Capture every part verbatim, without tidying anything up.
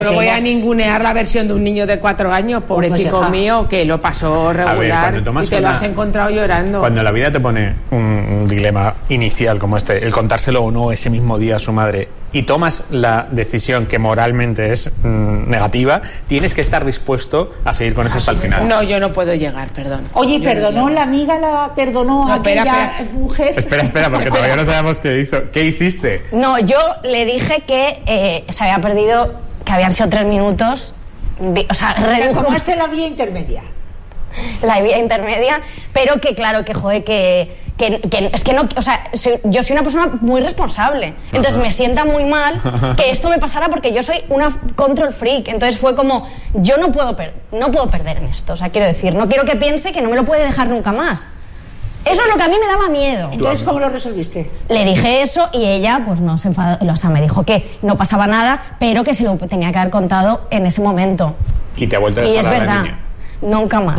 No voy a ningunear la versión de un niño de cuatro años, pobrecito pues mío, que lo pasó regular ver, y te una, lo has encontrado llorando. Cuando la vida te pone un, un dilema inicial como este, el contárselo o no ese mismo día a su madre, y tomas la decisión que moralmente es mmm, negativa, tienes que estar dispuesto a seguir con eso hasta el final. No, yo no puedo llegar, perdón. Oye, yo ¿perdonó no la amiga, la perdonó no, a aquella espera, espera. mujer? Espera, espera, porque todavía no sabemos qué hizo. ¿Qué hiciste? No, yo le dije que eh, se había perdido, que habían sido tres minutos. O sea, o sea, tomaste la vía intermedia. La vía intermedia, pero que claro, que joder, que, que, que es que no, o sea, soy, yo soy una persona muy responsable, entonces Ajá. me sienta muy mal que esto me pasara porque yo soy una control freak, entonces fue como, yo no puedo, per, no puedo perder en esto, o sea, quiero decir, no quiero que piense que no me lo puede dejar nunca más. Eso es lo que a mí me daba miedo. Entonces, ¿cómo lo resolviste? Le dije eso y ella, pues no se enfadó, o sea, me dijo que no pasaba nada, pero que se lo tenía que haber contado en ese momento. Y te ha vuelto a dejar y es a la verdad, niña. Nunca más.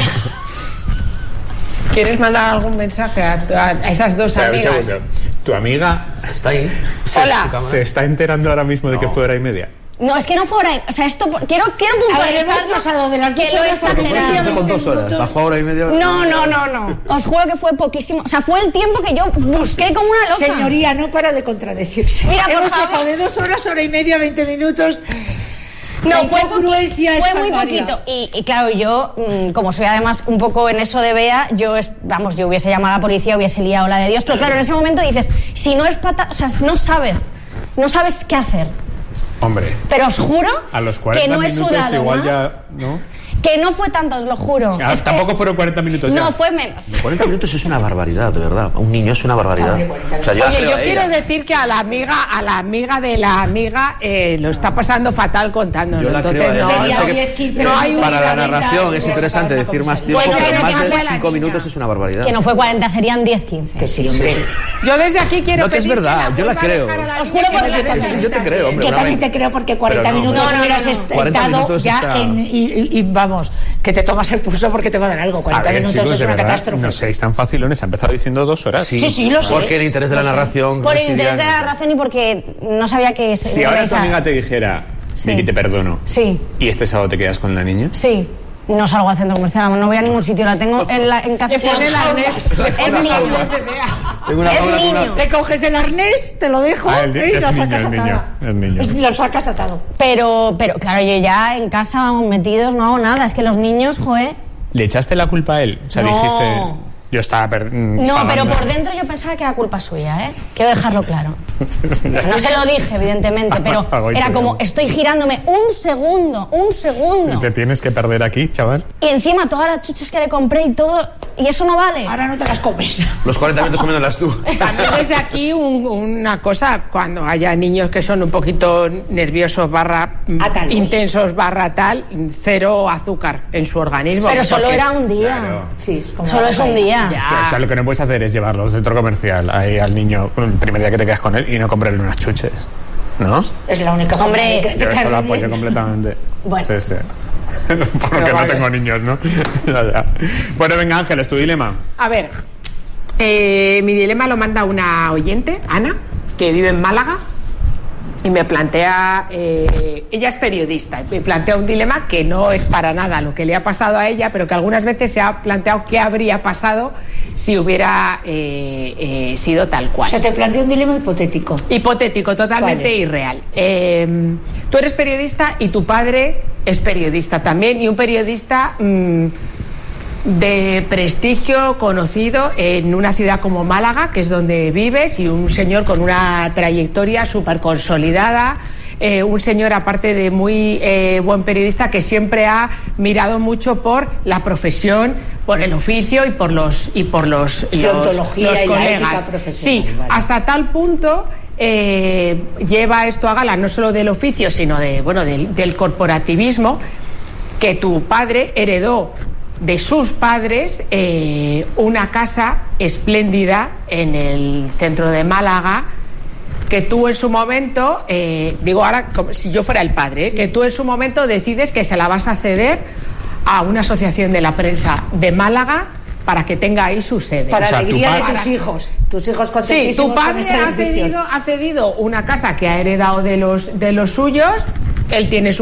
¿Quieres mandar algún mensaje a, a, a esas dos o sea, amigas? Tu amiga está ahí. Se, Hola. Se está enterando ahora mismo de no. que fue hora y media. No, es que no fue hora y... O sea, esto... Quiero, quiero puntualizar... Hemos pasado de las dos que horas a veinte con dos horas. Bajó hora y media. No, no, no, no. Os juro que fue poquísimo. O sea, fue el tiempo que yo busqué como una loca. Señoría, no para de contradecirse. Mira, por Hemos favor. pasado de dos horas, hora y media, veinte minutos... No, fue, poqui, fue muy poquito. Y, y claro, yo, como soy además un poco en eso de Bea, yo, vamos, yo hubiese llamado a la policía, hubiese liado la de Dios. Pero claro, en ese momento dices, si no es pata... O sea, no sabes, no sabes qué hacer. Hombre. Pero os juro a los cuarenta que no he minutos sudado igual más. Ya, ¿no? Que no fue tanto, os lo juro. Ah, es tampoco que... fueron cuarenta minutos ya. No, fue menos. cuarenta minutos es una barbaridad, de verdad. Un niño es una barbaridad. O sea, yo Oye, yo a quiero ella. decir que a la amiga, a la amiga de la amiga eh, lo está pasando fatal contándolo. Yo la Entonces, creo a no, ella. no, diez, quince, no hay para la narración es interesante decir más tiempo, bueno, pero más de cinco niña. minutos es una barbaridad. Que no fue cuarenta, serían diez, quince. Que sí, hombre. Yo desde aquí quiero No, que es pedir verdad, que yo la creo. la Os juro por Dios que sí, yo te creo, hombre. Yo también te creo porque cuarenta no, minutos no, no, hubieras no, no. estado ya está... en, y, y, y vamos, que te tomas el pulso porque te va a dar algo. cuarenta a ver, minutos chicos, es una verdad, catástrofe. No seáis tan facilones, ha empezado diciendo dos horas. Sí, sí, sí, lo sé. Porque el interés de la narración. Por el interés de la narración y porque no sabía que... Si ahora tu amiga te dijera, Sí. Vicky, te perdono. Sí. ¿Y este sábado te quedas con la niña? Sí. No salgo al centro comercial, no voy a ningún sitio, la tengo en, la, en casa. Se pone el arnés. Es niño. Tengo una Es jaula con niño. una- Le coges el arnés, te lo dejo Ah, el- y es lo niño, sacas es niño, atado. es niño. Y lo sacas atado. Pero, pero claro, yo ya en casa vamos metidos, no hago nada. Es que los niños, joder... ¿Le echaste la culpa a él? O sea, No. dijiste... Yo estaba... Per No, pero por dentro yo pensaba que era culpa suya, ¿eh? Quiero dejarlo claro. No se lo dije, evidentemente, pero era como, estoy girándome un segundo, un segundo. Te tienes que perder aquí, chaval. Y encima todas las chuches que le compré y todo, y eso no vale. Ahora no te las comes. Los cuarenta minutos comiéndolas tú. También desde aquí un, una cosa, cuando haya niños que son un poquito nerviosos barra Atalos. intensos barra tal, cero azúcar en su organismo. Pero solo Porque- era un día. Claro. Sí, como Solo es un día. Ya. Que, claro, lo que no puedes hacer es llevarlo al centro comercial ahí al niño el primer día que te quedas con él y no comprarle unas chuches, ¿no? Es la única forma Hombre, de que- de Yo eso caer lo bien. apoyo completamente. Bueno. Sí, sí. Porque no vale. tengo niños, ¿no? Ya, ya. Bueno, venga, Ángeles, tu dilema. A ver, eh, mi dilema lo manda una oyente, Ana, que vive en Málaga, y me plantea, eh, ella es periodista, y me plantea un dilema que no es para nada lo que le ha pasado a ella, pero que algunas veces se ha planteado qué habría pasado si hubiera eh, eh, sido tal cual. O sea, te planteo un dilema hipotético. Hipotético, totalmente Vale. irreal. Eh, tú eres periodista y tu padre es periodista también, y un periodista mmm, de prestigio, conocido en una ciudad como Málaga, que es donde vives, y un señor con una trayectoria súper consolidada. Eh, un señor, aparte de muy eh, buen periodista, que siempre ha mirado mucho por la profesión, por el oficio y por los y por los, los, Deontología los y la colegas. ética profesional, Sí, vale. hasta tal punto eh, lleva esto a gala no solo del oficio, sino de bueno del, del corporativismo, que tu padre heredó de sus padres eh, una casa espléndida en el centro de Málaga, que tú en su momento, eh, digo ahora como si yo fuera el padre, ¿eh? que tú en su momento decides que se la vas a ceder a una asociación de la prensa de Málaga para que tenga ahí su sede. Para O sea, alegría tu de pa- tus hijos. Tus hijos Sí, contentísimos tu con padre esa ha decisión. cedido, ha cedido una casa que ha heredado de los, de los suyos él tiene su